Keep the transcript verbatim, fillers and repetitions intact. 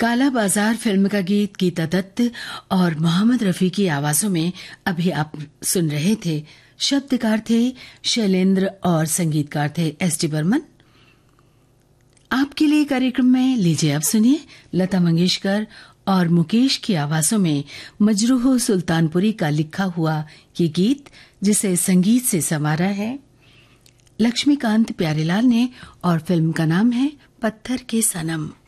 काला बाजार फिल्म का गीत गीता दत्त और मोहम्मद रफी की आवाजों में अभी आप सुन रहे थे। शब्दकार थे शैलेंद्र और संगीतकार थे एस डी बर्मन। आपके लिए कार्यक्रम में लीजिए अब सुनिए लता मंगेशकर और मुकेश की आवाजों में मजरूह सुल्तानपुरी का लिखा हुआ ये गीत, जिसे संगीत से संवारा है लक्ष्मीकांत प्यारेलाल ने और फिल्म का नाम है पत्थर के सनम।